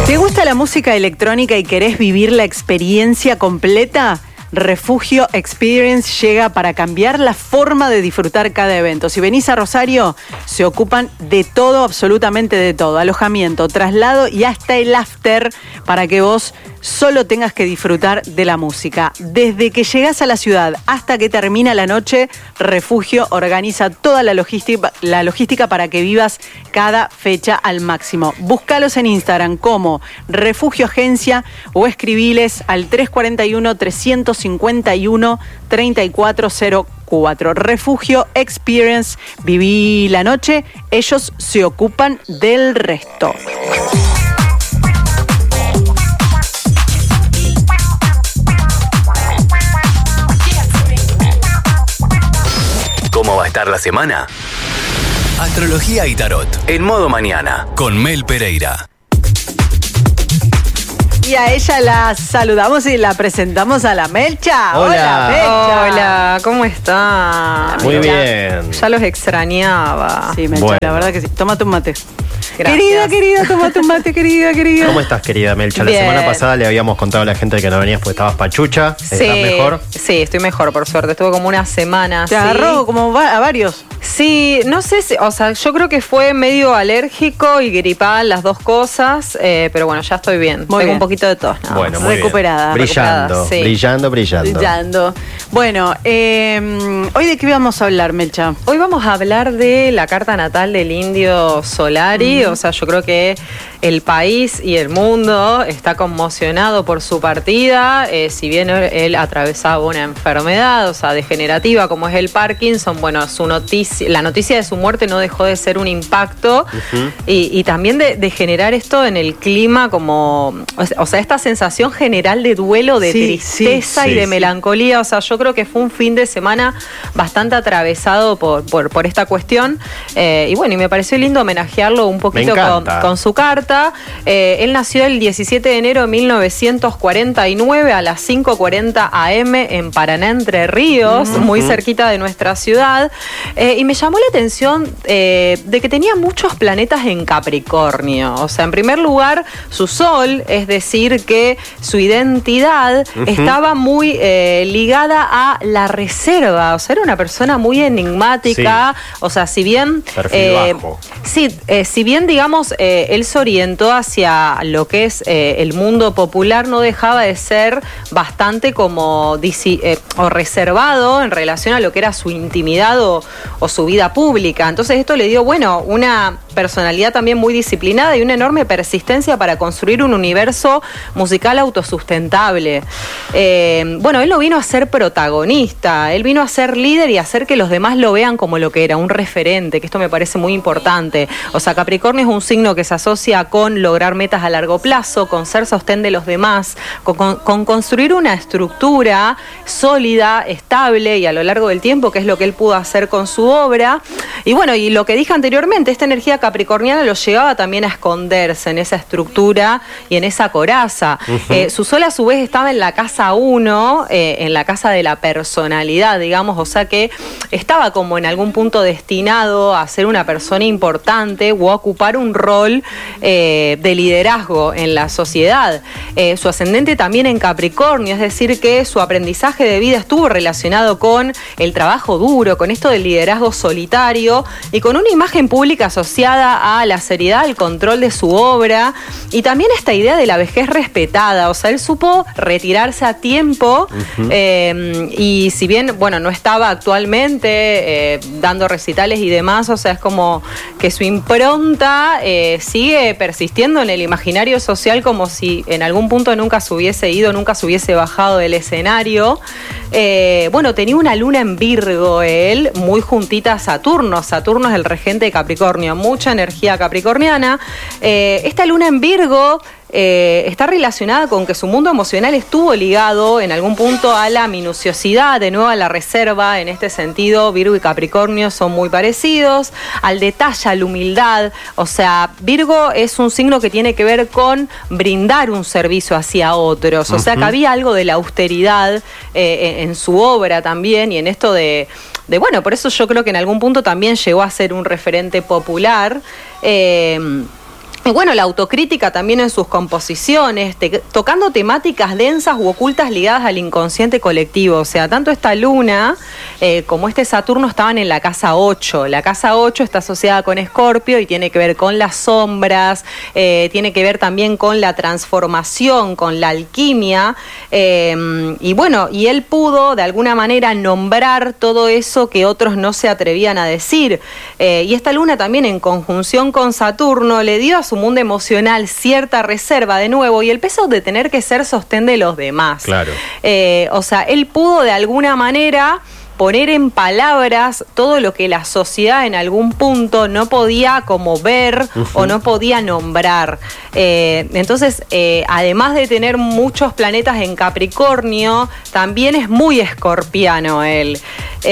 ¿Te gusta la música electrónica y querés vivir la experiencia completa? Refugio Experience llega para cambiar la forma de disfrutar cada evento. Si venís a Rosario, se ocupan de todo, absolutamente de todo. Alojamiento, traslado y hasta el after para que vos solo tengas que disfrutar de la música. Desde que llegás a la ciudad hasta que termina la noche, Refugio organiza toda la logística para que vivas cada fecha al máximo. Búscalos en Instagram como Refugio Agencia o escribiles al 341-351-3404. Refugio Experience, viví la noche, ellos se ocupan del resto. ¿Cómo va a estar la semana? Astrología y tarot, en modo mañana, con Mel Pereira. Y a ella la saludamos y la presentamos a la Melcha. Hola. Melcha. Hola, ¿cómo está? Muy bien. Ya los extrañaba. Sí, Melcha, Bueno. la verdad que sí. Tómate un mate. Gracias. Querida, tómate un mate, querida. ¿Cómo estás, querida Melcha? Bien. La semana pasada le habíamos contado a la gente que no venías porque estabas pachucha. ¿Estás mejor? Sí, estoy mejor, por suerte. Estuve como una semana. Te así. agarró como a varios. Sí, no sé si, o sea, yo creo que fue medio alérgico y gripal, las dos cosas, pero bueno, ya estoy bien. Tengo bien. un poquito de tos, nada Bueno, más. muy Recuperada. bien. Brillando, sí. brillando. Brillando. Bueno, hoy de qué vamos a hablar, Melcha. Hoy vamos a hablar de la carta natal del indio Solari. O sea, yo creo que el país y el mundo está conmocionado por su partida. Si bien él atravesaba una enfermedad, o sea, degenerativa como es el Parkinson, bueno, la noticia de su muerte no dejó de ser un impacto y también de generar esto en el clima como, o sea, esta sensación general de duelo, de tristeza y de melancolía. O sea, yo creo que fue un fin de semana bastante atravesado por esta cuestión. Y bueno, y me pareció lindo homenajearlo un poquito con su carta. Él nació el 17 de enero de 1949 a las 5:40 AM en Paraná, Entre Ríos, muy cerquita de nuestra ciudad. Y me llamó la atención de que tenía muchos planetas en Capricornio. O sea, en primer lugar, su sol, es decir, que su identidad estaba muy ligada a la reserva. O sea, era una persona muy enigmática. Sí. O sea, si bien... Perfil bajo. Sí, si bien, digamos, él se orientó hacia lo que es el mundo popular, no dejaba de ser bastante como o reservado en relación a lo que era su intimidad o su vida pública. Entonces esto le dio, bueno, una personalidad también muy disciplinada y una enorme persistencia para construir un universo musical autosustentable. Bueno, él no vino a ser protagonista, él vino a ser líder y a hacer que los demás lo vean como lo que era, un referente, que esto me parece muy importante. O sea, Capricornio es un signo que se asocia con lograr metas a largo plazo, con ser sostén de los demás, con construir una estructura sólida, estable y a lo largo del tiempo, que es lo que él pudo hacer con su obra. Y bueno, y lo que dije anteriormente, esta energía capricorniana lo llevaba también a esconderse en esa estructura y en esa coraza. Su sol a su vez estaba en la casa 1, en la casa de la personalidad, digamos, o sea que estaba como en algún punto destinado a ser una persona importante o a ocupar un rol de liderazgo en la sociedad. Su ascendente también en Capricornio, es decir que su aprendizaje de vida estuvo relacionado con el trabajo duro, con esto del liderazgo solitario y con una imagen pública asociada a la seriedad, al control de su obra y también esta idea de la vejez respetada. O sea, él supo retirarse a tiempo y si bien, bueno, no estaba actualmente dando recitales y demás, o sea, es como que su impronta sigue persistiendo en el imaginario social como si en algún punto nunca se hubiese ido, nunca se hubiese bajado del escenario. Bueno, tenía una luna en Virgo él, muy juntita a Saturno. Saturno es el regente de Capricornio, mucha energía capricorniana. Esta luna en Virgo está relacionada con que su mundo emocional estuvo ligado en algún punto a la minuciosidad, de nuevo a la reserva. En este sentido, Virgo y Capricornio son muy parecidos, al detalle, a la humildad. O sea, Virgo es un signo que tiene que ver con brindar un servicio hacia otros. O sea, que había algo de la austeridad en su obra también y en esto de bueno, por eso yo creo que en algún punto también llegó a ser un referente popular. Y bueno, la autocrítica también en sus composiciones, tocando temáticas densas u ocultas ligadas al inconsciente colectivo. O sea, tanto esta luna como este Saturno estaban en la casa 8. La casa 8 está asociada con Escorpio y tiene que ver con las sombras, tiene que ver también con la transformación, con la alquimia. Y bueno, y él pudo de alguna manera nombrar todo eso que otros no se atrevían a decir. Y esta luna también en conjunción con Saturno le dio a su mundo emocional cierta reserva de nuevo y el peso de tener que ser sostén de los demás. Claro. O sea, él pudo de alguna manera poner en palabras todo lo que la sociedad en algún punto no podía como ver o no podía nombrar. Entonces, además de tener muchos planetas en Capricornio, también es muy escorpiano él.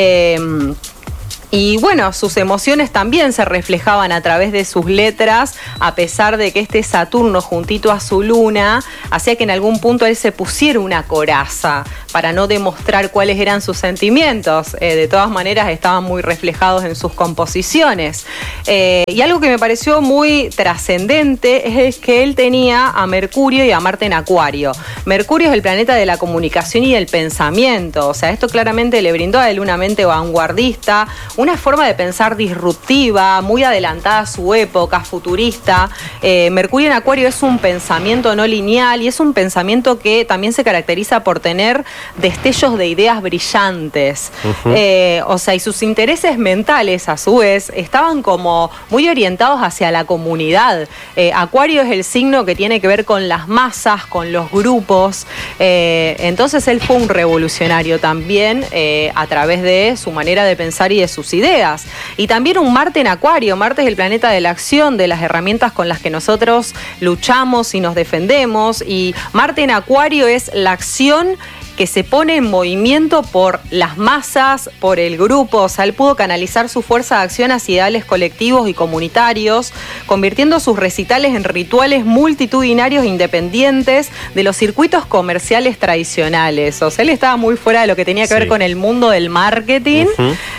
Y bueno, sus emociones también se reflejaban a través de sus letras, a pesar de que este Saturno juntito a su luna hacía que en algún punto él se pusiera una coraza para no demostrar cuáles eran sus sentimientos. De todas maneras estaban muy reflejados en sus composiciones. Y algo que me pareció muy trascendente es que él tenía a Mercurio y a Marte en Acuario. Mercurio es el planeta de la comunicación y del pensamiento. O sea, esto claramente le brindó a él una mente vanguardista, una forma de pensar disruptiva, muy adelantada a su época, futurista. Mercurio en Acuario es un pensamiento no lineal y es un pensamiento que también se caracteriza por tener destellos de ideas brillantes. O sea, y sus intereses mentales, a su vez, estaban como muy orientados hacia la comunidad. Acuario es el signo que tiene que ver con las masas, con los grupos. Entonces él fue un revolucionario también a través de su manera de pensar y de sus ideas. Y también un Marte en Acuario. Marte es el planeta de la acción, de las herramientas con las que nosotros luchamos y nos defendemos. Y Marte en Acuario es la acción que se pone en movimiento por las masas, por el grupo. O sea, él pudo canalizar su fuerza de acción hacia ideales colectivos y comunitarios, convirtiendo sus recitales en rituales multitudinarios e independientes de los circuitos comerciales tradicionales. O sea, él estaba muy fuera de lo que tenía que ver con el mundo del marketing.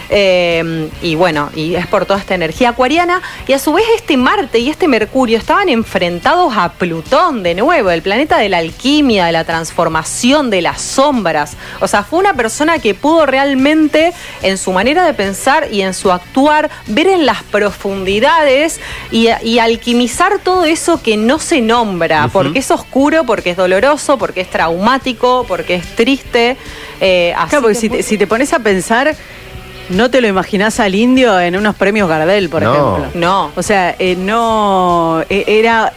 Y bueno, y es por toda esta energía acuariana. Y a su vez este Marte y este Mercurio estaban enfrentados a Plutón de nuevo, el planeta de la alquimia, de la transformación, de las sombras. O sea, fue una persona que pudo realmente en su manera de pensar y en su actuar ver en las profundidades y alquimizar todo eso que no se nombra, porque es oscuro, porque es doloroso, porque es traumático, porque es triste. Claro, porque si te pones a pensar, no te lo imaginás al indio en unos premios Gardel, por ejemplo. No. O sea, no, era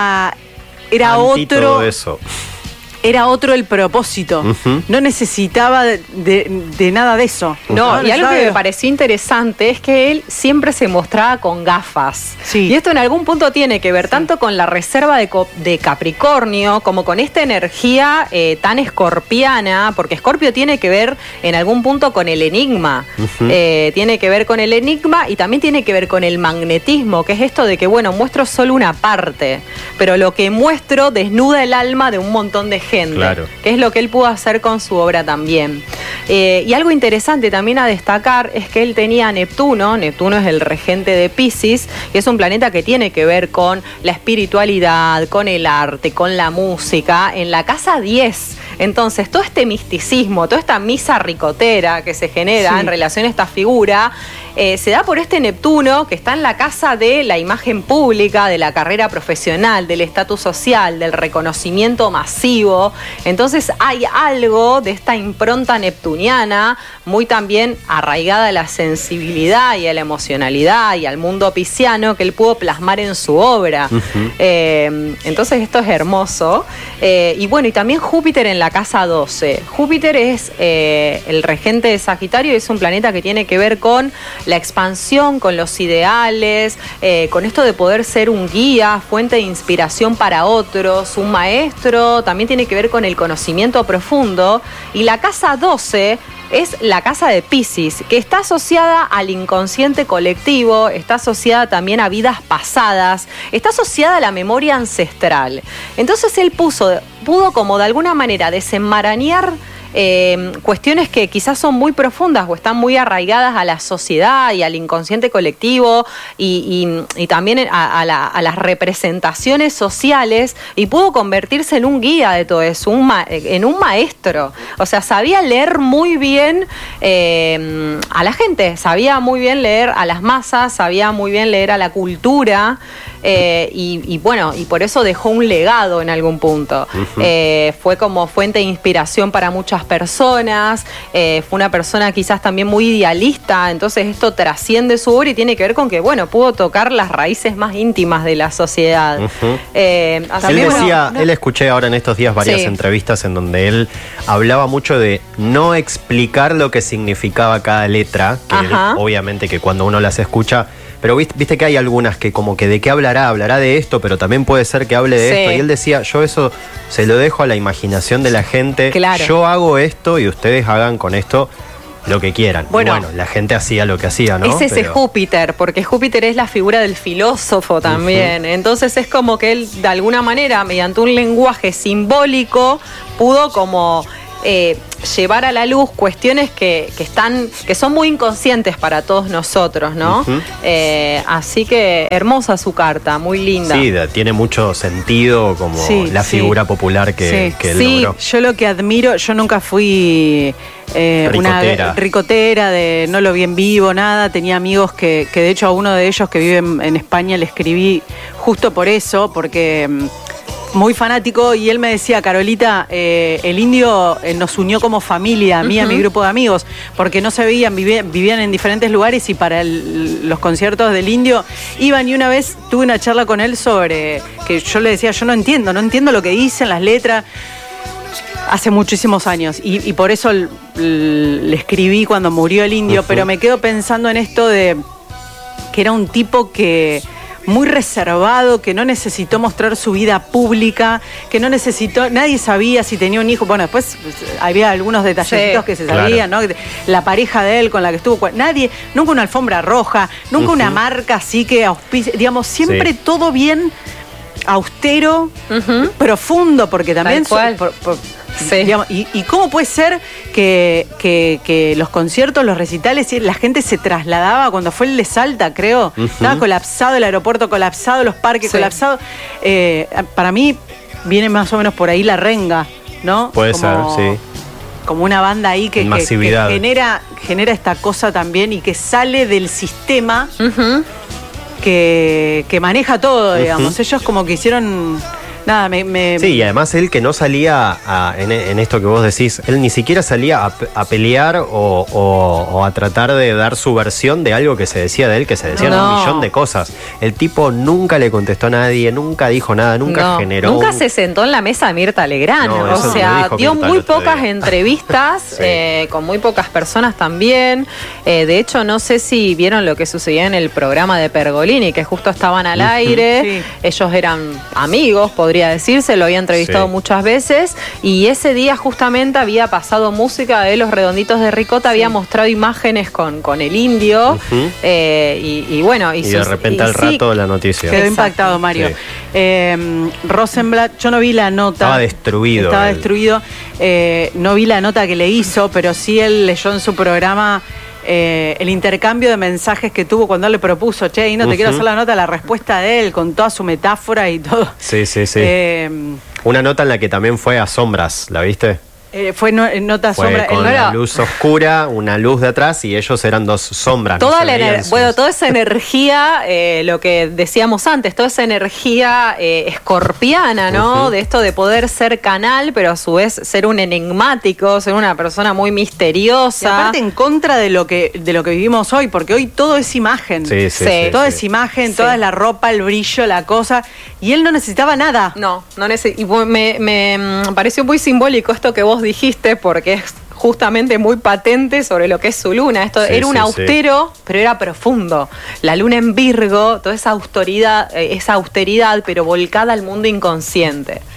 otro. Todo eso. Era otro el propósito. No necesitaba de nada de eso. No, y algo que me pareció interesante es que él siempre se mostraba con gafas. Sí. Y esto en algún punto tiene que ver tanto con la reserva de Capricornio como con esta energía tan escorpiana, porque Escorpio tiene que ver en algún punto con el enigma. Tiene que ver con el enigma y también tiene que ver con el magnetismo, que es esto de que, bueno, muestro solo una parte, pero lo que muestro desnuda el alma de un montón de gente. Claro. Que es lo que él pudo hacer con su obra también. Y algo interesante también a destacar es que él tenía Neptuno. Neptuno es el regente de Piscis, y es un planeta que tiene que ver con la espiritualidad, con el arte, con la música, en la casa 10. Entonces, todo este misticismo, toda esta misa ricotera que se genera en relación a esta figura, se da por este Neptuno que está en la casa de la imagen pública, de la carrera profesional, del estatus social, del reconocimiento masivo. Entonces hay algo de esta impronta neptuniana muy también arraigada a la sensibilidad y a la emocionalidad y al mundo pisciano que él pudo plasmar en su obra. Entonces esto es hermoso. Y bueno, y también Júpiter en la casa 12. Júpiter es el regente de Sagitario y es un planeta que tiene que ver con la expansión, con los ideales, con esto de poder ser un guía, fuente de inspiración para otros, un maestro. También tiene que ver con el conocimiento profundo. Y la casa 12 es la casa de Piscis, que está asociada al inconsciente colectivo, está asociada también a vidas pasadas, está asociada a la memoria ancestral. Entonces él pudo como de alguna manera desenmarañar cuestiones que quizás son muy profundas o están muy arraigadas a la sociedad y al inconsciente colectivo y también a las representaciones sociales, y pudo convertirse en un guía de todo eso, en un maestro. O sea, sabía leer muy bien a la gente, sabía muy bien leer a las masas, sabía muy bien leer a la cultura. Y por eso dejó un legado en algún punto. Fue como fuente de inspiración para muchas personas, fue una persona quizás también muy idealista, entonces esto trasciende su obra y tiene que ver con que, pudo tocar las raíces más íntimas de la sociedad. Él escuché ahora en estos días varias entrevistas en donde él hablaba mucho de no explicar lo que significaba cada letra, que él, obviamente que cuando uno las escucha, pero viste que hay algunas que como que de qué hablará de esto, pero también puede ser que hable de esto. Y él decía, yo eso se lo dejo a la imaginación de la gente. Claro. Yo hago esto y ustedes hagan con esto lo que quieran. Bueno, la gente hacía lo que hacía, ¿no? Es ese Júpiter, porque Júpiter es la figura del filósofo también. Entonces es como que él, de alguna manera, mediante un lenguaje simbólico, pudo como llevar a la luz cuestiones que son muy inconscientes para todos nosotros, ¿no? Así que hermosa su carta, muy linda. Sí, tiene mucho sentido como la figura popular que él logró. Yo lo que admiro, yo nunca fui una ricotera, no lo vi en vivo, nada. Tenía amigos que de hecho a uno de ellos que vive en España le escribí justo por eso, porque muy fanático, y él me decía, Carolita, el Indio nos unió como familia, a mí y a mi grupo de amigos, porque no se veían, vivían en diferentes lugares, y para los conciertos del Indio iban, y una vez tuve una charla con él sobre que yo le decía, yo no entiendo lo que dicen las letras, hace muchísimos años, y por eso le escribí cuando murió el Indio, pero me quedo pensando en esto de que era un tipo que muy reservado, que no necesitó mostrar su vida pública, que no necesitó, nadie sabía si tenía un hijo. Bueno, después había algunos detallecitos que se sabían, ¿no? La pareja de él con la que estuvo, nadie, nunca una alfombra roja, nunca una marca así que auspicia, digamos, siempre todo bien austero, profundo, porque también digamos, y cómo puede ser que los conciertos, los recitales, la gente se trasladaba cuando fue el de Salta, creo, estaba colapsado el aeropuerto, colapsado los parques, colapsado. Para mí viene más o menos por ahí La Renga, ¿no? Puede ser, sí. Como una banda ahí que genera esta cosa también, y que sale del sistema que maneja todo, digamos. Ellos como que hicieron nada, Sí, y además él que no salía en esto que vos decís, él ni siquiera salía a pelear o a tratar de dar su versión de algo que se decía de él, que se decían un millón de cosas. El tipo nunca le contestó a nadie, nunca dijo nada, nunca generó. Nunca se sentó en la mesa de Mirta Legrand, o sea, dio muy pocas entrevistas, con muy pocas personas también. De hecho, no sé si vieron lo que sucedía en el programa de Pergolini, que justo estaban al aire, ellos eran amigos, podría decirse, lo había entrevistado muchas veces, y ese día justamente había pasado música de Los Redonditos de Ricota, había mostrado imágenes con el Indio, y bueno. Y de repente al rato la noticia. Quedó impactado, Mario. Rosenblatt, yo no vi la nota. Estaba destruido. No vi la nota que le hizo, pero sí él leyó en su programa el intercambio de mensajes que tuvo cuando él le propuso, che, y no te quiero hacer la nota, la respuesta de él, con toda su metáfora y todo. Sí. Una nota en la que también fue a sombras, ¿la viste? Fue nota sombra. Con la luz oscura, una luz de atrás, y ellos eran dos sombras. Toda esa energía, lo que decíamos antes, toda esa energía escorpiana, ¿no? De esto de poder ser canal, pero a su vez ser un enigmático, ser una persona muy misteriosa. Y aparte en contra de lo que vivimos hoy, porque hoy todo es imagen. Todo es imagen, toda es la ropa, el brillo, la cosa. Y él no necesitaba nada. No necesitaba. Y me pareció muy simbólico esto que vos dijiste, porque es justamente muy patente sobre lo que es su luna. Esto era un austero, pero era profundo. La luna en Virgo, toda esa austeridad, pero volcada al mundo inconsciente.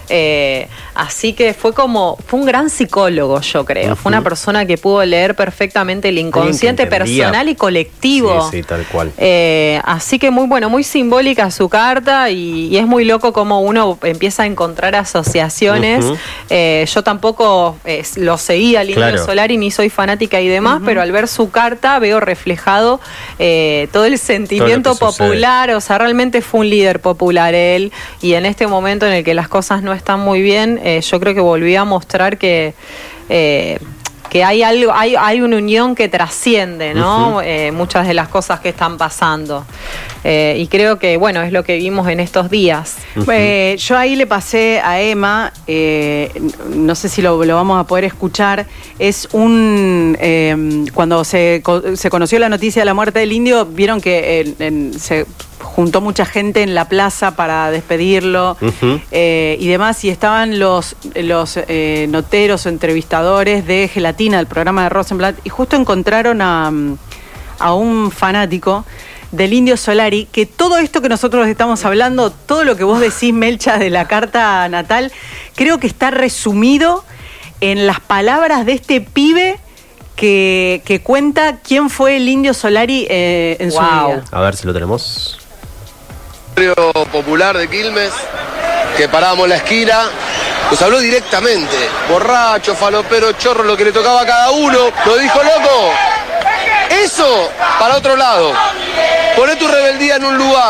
Así que fue un gran psicólogo, yo creo. Fue una persona que pudo leer perfectamente el inconsciente personal y colectivo. Sí, tal cual. Así que muy simbólica su carta y es muy loco cómo uno empieza a encontrar asociaciones. Yo tampoco lo seguía al Indio Solari, ni soy fanática y demás, pero al ver su carta veo reflejado todo el sentimiento popular. O sea, realmente fue un líder popular él, y en este momento en el que las cosas no están muy bien, yo creo que volví a mostrar que hay algo, hay una unión que trasciende, ¿no? Muchas de las cosas que están pasando. Y creo que, es lo que vimos en estos días. Yo ahí le pasé a Emma, no sé si lo vamos a poder escuchar, es cuando se conoció la noticia de la muerte del Indio, vieron que se juntó mucha gente en la plaza para despedirlo y demás, y estaban los noteros o entrevistadores de Gelatina, del programa de Rosenblatt, y justo encontraron a un fanático del Indio Solari, que todo esto que nosotros estamos hablando, todo lo que vos decís, Melcha, de la carta natal, creo que está resumido en las palabras de este pibe que cuenta quién fue el Indio Solari en su vida. A ver si lo tenemos. Popular de Quilmes, que parábamos la esquina, nos habló directamente, borracho, falopero, chorro, lo que le tocaba a cada uno, nos dijo, loco, eso para otro lado, poné tu rebeldía en un lugar.